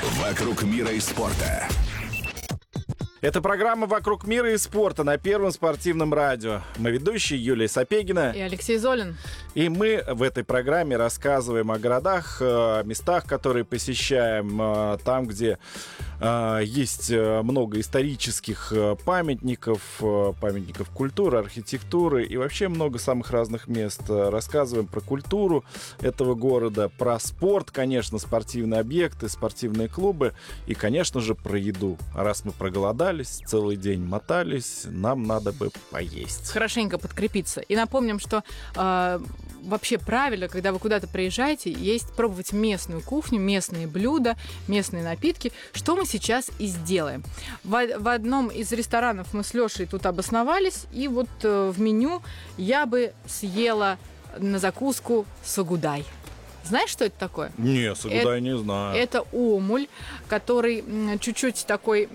«Вокруг мира и спорта». Это программа «Вокруг мира и спорта» на Первом спортивном радио. Мы ведущие Юлия Сапегина и Алексей Золин. И мы в этой программе рассказываем о городах, местах, которые посещаем, там, где есть много исторических памятников, памятников культуры, архитектуры и вообще много самых разных мест. Рассказываем про культуру этого города, про спорт, конечно, спортивные объекты, спортивные клубы и, конечно же, про еду. А раз мы проголодались, целый день мотались, нам надо бы поесть. Хорошенько подкрепиться. И напомним, что вообще правильно, когда вы куда-то приезжаете, есть пробовать местную кухню, местные блюда, местные напитки, что мы сейчас и сделаем. В одном из ресторанов мы с Лешей тут обосновались, и вот в меню я бы съела на закуску сагудай. Знаешь, что это такое? Не, сагудай не знаю. Это омуль, который чуть-чуть такой,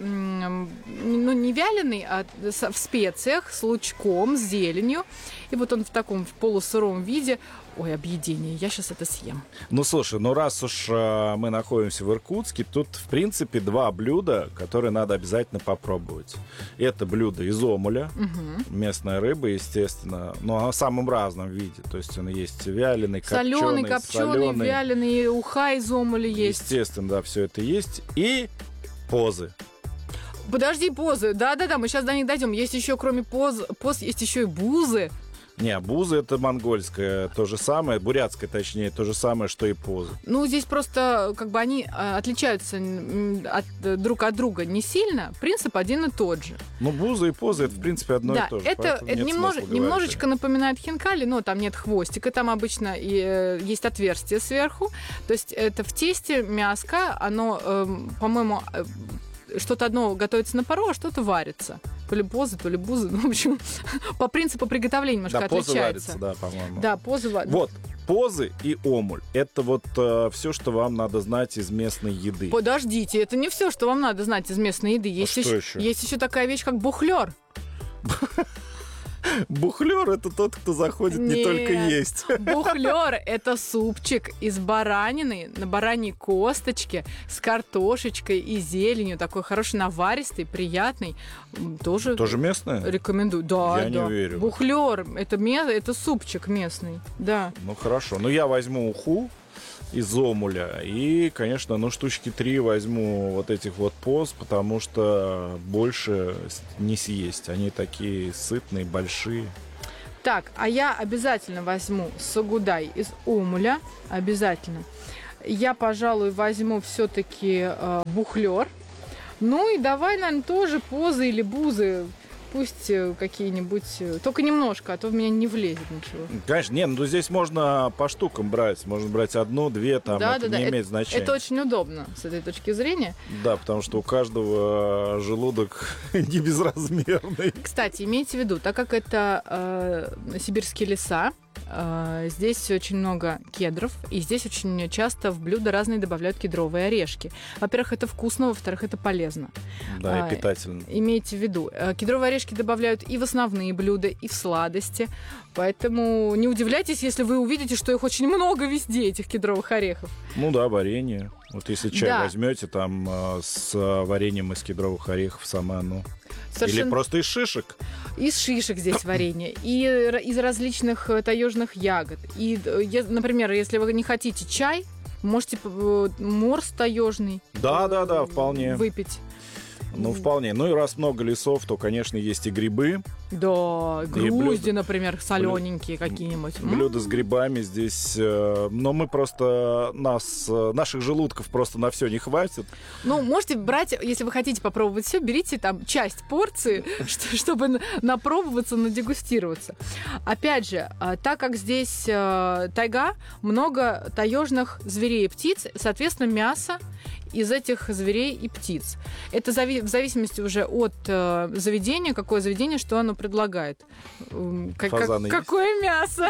не вяленый, а в специях, с лучком, с зеленью. И вот он в таком в полусыром виде. Ой, объедение, я сейчас это съем. Ну, слушай, раз уж мы находимся в Иркутске, тут, в принципе, два блюда, которые надо обязательно попробовать. Это блюдо из омуля, местная рыба, естественно, но в самом разном виде. То есть он есть вяленый, копченый, вяленый, уха из омуля есть. Естественно, да, все это есть. И позы. Подожди, позы. Да-да-да, мы сейчас до них дойдем. Есть еще, кроме поз есть еще и бузы. Не, бузы — это монгольское, то же самое, бурятское, точнее, то же самое, что и позы. Ну, здесь просто, как бы, они отличаются друг от друга не сильно, принцип один и тот же. Ну, бузы и позы — это, в принципе, одно и то же. Это немножечко напоминает хинкали, но там нет хвостика, там обычно есть отверстие сверху, то есть это в тесте мяско, оно, по-моему, что-то одно готовится на пару, а что-то варится. То ли позы, то ли бузы. Ну, в общем, по принципу приготовления немножко отличается. Позы варятся, да, по-моему. Да, позы варятся. Вот, позы и омуль. Это вот все, что вам надо знать из местной еды. Подождите, это не все, что вам надо знать из местной еды. Есть еще такая вещь, как бухлёр. Бухлёр — это тот, кто заходит не только есть. Бухлёр — это супчик из баранины на бараньей косточке с картошечкой и зеленью. Такой хороший, наваристый, приятный. Тоже местное? Рекомендую. Да, я не верю. Бухлёр — это супчик местный. Да. Ну, хорошо. Ну, я возьму уху из омуля. И, конечно, штучки 3 возьму вот этих вот поз, потому что больше не съесть. Они такие сытные, большие. Так, а я обязательно возьму сагудай из омуля. Обязательно. Я, пожалуй, возьму все-таки бухлёр. Ну и давай, наверное, тоже позы или бузы. Пусть какие-нибудь, только немножко, а то в меня не влезет ничего. Конечно, здесь можно по штукам брать. Можно брать одну, две, там, это не имеет значения. Это очень удобно с этой точки зрения. Да, потому что у каждого желудок не безразмерный. Кстати, имейте в виду, так как это сибирские леса, здесь очень много кедров, и здесь очень часто в блюда разные добавляют кедровые орешки. Во-первых, это вкусно, во-вторых, это полезно. Да, и питательно. Имейте в виду, кедровые орешки добавляют и в основные блюда, и в сладости, поэтому не удивляйтесь, если вы увидите, что их очень много везде, этих кедровых орехов. Ну да, варенье. Вот если чай возьмете там с вареньем из кедровых орехов, самое оно. Совершенно... Или просто из шишек? Из шишек здесь варенье, и из различных таежных ягод. И, например, если вы не хотите чай, можете морс таежный вполне выпить. Ну, вполне. Ну, и раз много лесов, то, конечно, есть и грибы. Да, грузди, например, солененькие какие-нибудь. Блюда с грибами здесь. Но мы просто... Наших желудков просто на все не хватит. Ну, можете брать, если вы хотите попробовать все, берите там часть порции, чтобы напробоваться, надегустироваться. Опять же, так как здесь тайга, много таежных зверей и птиц, соответственно, мясо из этих зверей и птиц. Это в зависимости уже от заведения, какое заведение, что оно предлагает. Какое мясо?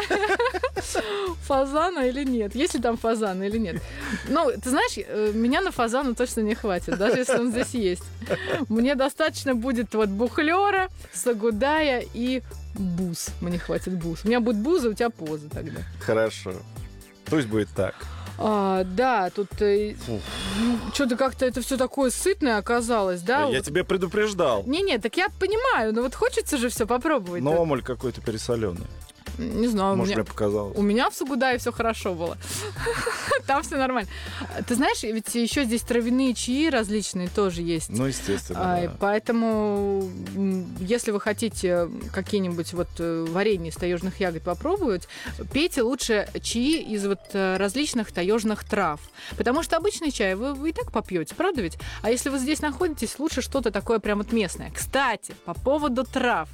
Фазана или нет? Есть ли там фазан или нет? Ну, ты знаешь, меня на фазана точно не хватит, даже если он здесь есть. Мне достаточно будет вот бухлёра, сагудая и буз. Мне хватит буз. У меня будет буза, у тебя поза тогда. Хорошо. Пусть будет так. Да, тут что-то как-то это все такое сытное оказалось, да? Я тебе предупреждал. Не, так я понимаю, но вот хочется же все попробовать. Но омуль какой-то пересоленный. Не знаю, Может, мне показалось. У меня в Сугудае все хорошо было. Там все нормально. Ты знаешь, ведь еще здесь травяные чаи различные тоже есть. Ну, естественно. Да. Поэтому, если вы хотите какие-нибудь вот варенье из таежных ягод попробовать, пейте лучше чаи из вот различных таежных трав. Потому что обычный чай вы и так попьете, правда ведь? А если вы здесь находитесь, лучше что-то такое прям вот местное. Кстати, по поводу трав.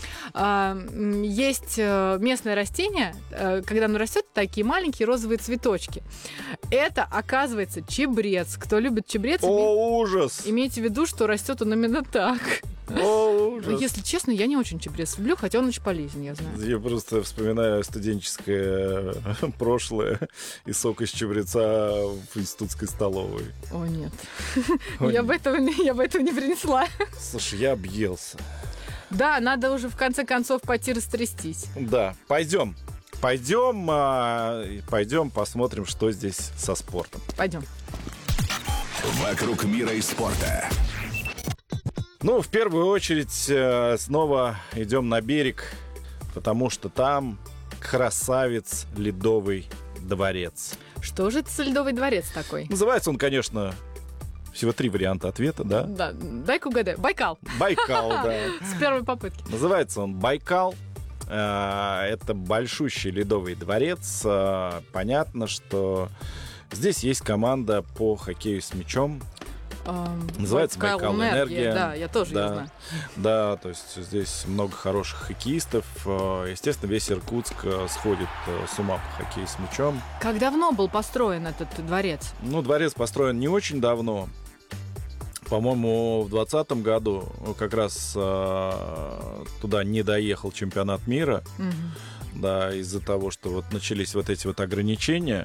Есть местное растение, когда оно растет, такие маленькие розовые цветочки. Это, оказывается, чебрец. Кто любит чебрец, ужас! имейте в виду, что растет он именно так. Ужас! Если честно, я не очень чебрец люблю, хотя он очень полезен, я знаю. Я просто вспоминаю студенческое прошлое и сок из чебреца в институтской столовой. О, нет. Я бы этого не принесла. Слушай, я объелся. Да, надо уже в конце концов пойти растрястись. Да, пойдем, посмотрим, что здесь со спортом. Пойдем. Вокруг мира и спорта. Ну, в первую очередь, снова идем на берег, потому что там красавец Ледовый дворец. Что же это за Ледовый дворец такой? Называется он, конечно... Всего 3 варианта ответа, да? Да, дай-ка угадаю. Байкал. Байкал, да. С первой попытки. Называется он Байкал. Это большущий ледовый дворец. Понятно, что здесь есть команда по хоккею с мячом. Называется Байкал Энергия. Да, я тоже ее знаю. Да, то есть здесь много хороших хоккеистов. Естественно, весь Иркутск сходит с ума по хоккею с мячом. Как давно был построен этот дворец? Ну, дворец построен не очень давно. По-моему, в 2020 году как раз туда не доехал чемпионат мира. Да, из-за того, что вот начались вот эти вот ограничения.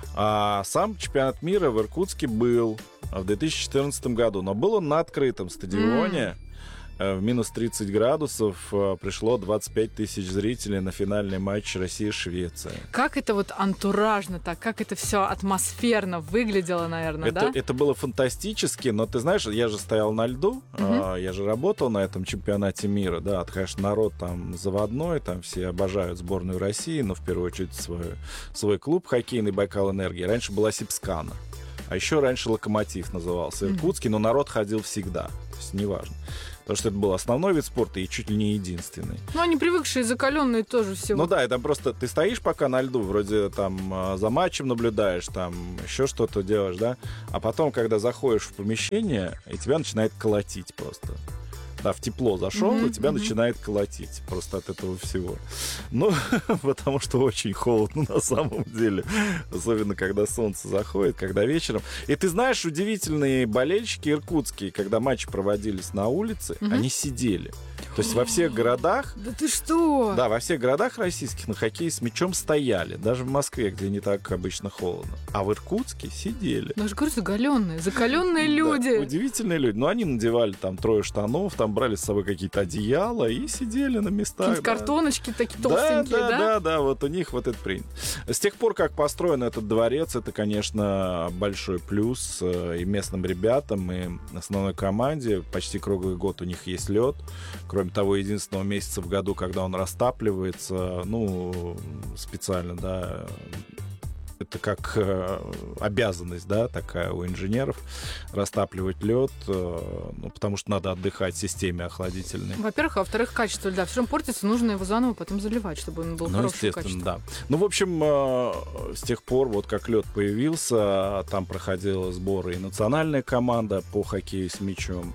А сам чемпионат мира в Иркутске был в 2014 году. Но был он на открытом стадионе. В минус 30 градусов пришло 25 тысяч зрителей на финальный матч Россия-Швеция. Как это вот антуражно так, как это все атмосферно выглядело, наверное, да? Это было фантастически, но ты знаешь, я же стоял на льду, я же работал на этом чемпионате мира, да, конечно, народ там заводной, там все обожают сборную России, но в первую очередь свой клуб хоккейный Байкал Энергия. Раньше была Сипскана, а еще раньше Локомотив назывался Иркутский, но народ ходил всегда, то есть неважно. Потому что это был основной вид спорта и чуть ли не единственный. Ну, они привыкшие, закаленные тоже всего. Ну да, это просто ты стоишь пока на льду, вроде там за матчем наблюдаешь, там еще что-то делаешь, да? А потом, когда заходишь в помещение, и тебя начинает колотить просто. Да, в тепло зашел, и тебя начинает колотить просто от этого всего. Ну, потому что очень холодно на самом деле. Особенно, когда солнце заходит, когда вечером. И ты знаешь, удивительные болельщики иркутские, когда матчи проводились на улице, они сидели. То есть во всех городах... Да ты что? Да, во всех городах российских на хоккей с мячом стояли. Даже в Москве, где не так обычно холодно. А в Иркутске сидели. Ну, я же говорю, закаленные люди. Да, удивительные люди. Но они надевали там 3 штанов, там брали с собой какие-то одеяла и сидели на местах. Какие-то картоночки такие толстенькие, да? Да, вот у них вот это принято. С тех пор, как построен этот дворец, это, конечно, большой плюс и местным ребятам, и основной команде. Почти круглый год у них есть лед. Кроме того, единственного месяца в году, когда он растапливается, ну, специально, да, это как обязанность, да, такая у инженеров, растапливать лед, ну, потому что надо отдыхать системе охладительной. Во-первых, а во-вторых, качество льда. Все, что портится, нужно его заново потом заливать, чтобы он был хорошего качества. Да. Ну, в общем, с тех пор, вот как лед появился, там проходила сборы и национальная команда по хоккею с мячом.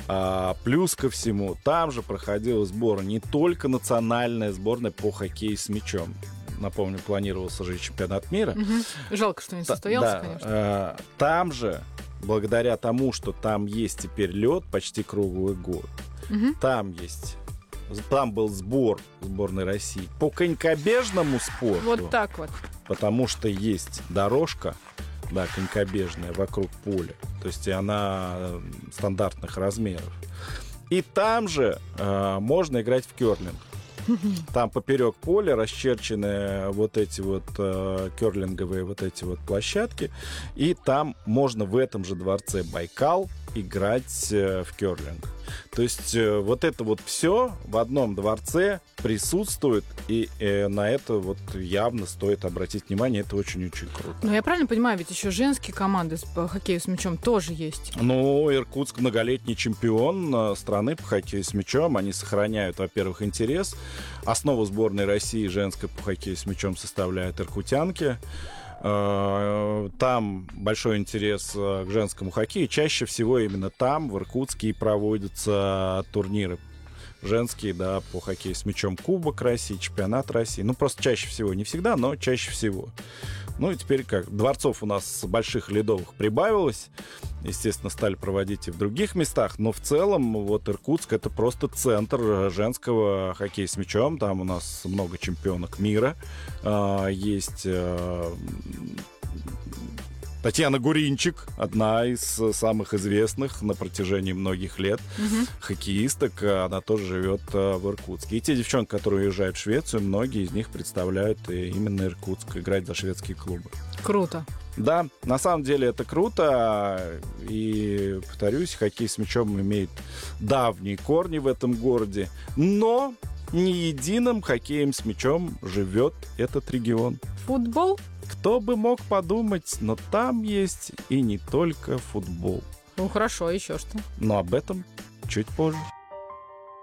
Плюс ко всему, там же проходила сборы не только национальная сборная по хоккею с мячом. Напомню, планировался же чемпионат мира. Жалко, что не состоялся, конечно. Там же, благодаря тому, что там есть теперь лед почти круглый год, там был сбор сборной России по конькобежному спорту. Вот так вот. Потому что есть дорожка, да, конькобежная вокруг поля. То есть она стандартных размеров. И там же можно играть в керлинг. Там поперек поля расчерчены вот эти вот керлинговые вот эти вот площадки. И там можно в этом же дворце Байкал играть в керлинг. То есть вот это вот все в одном дворце присутствует, и на это вот явно стоит обратить внимание, это очень-очень круто. Но я правильно понимаю, ведь еще женские команды по хоккею с мячом тоже есть? Ну, Иркутск многолетний чемпион страны по хоккею с мячом. Они сохраняют, во-первых, интерес. Основу сборной России женской по хоккею с мячом составляют иркутянки. Там большой интерес к женскому хоккею. Чаще всего именно там, в Иркутске, и проводятся турниры женские, да, по хоккею с мячом. Кубок России, чемпионат России. Ну, просто чаще всего. Не всегда, но чаще всего. Ну, и теперь как? Дворцов у нас больших ледовых прибавилось. Естественно, стали проводить и в других местах. Но в целом, вот Иркутск — это просто центр женского хоккея с мячом. Там у нас много чемпионок мира. Есть Татьяна Гуринчик, одна из самых известных на протяжении многих лет хоккеисток. Она тоже живет в Иркутске. И те девчонки, которые уезжают в Швецию, многие из них представляют именно Иркутск, играть за шведские клубы. Круто. Да, на самом деле это круто. И, повторюсь, хоккей с мячом имеет давние корни в этом городе. Но не единым хоккеем с мячом живет этот регион. Футбол? Кто бы мог подумать, но там есть и не только футбол. Ну хорошо, еще что? Но об этом чуть позже.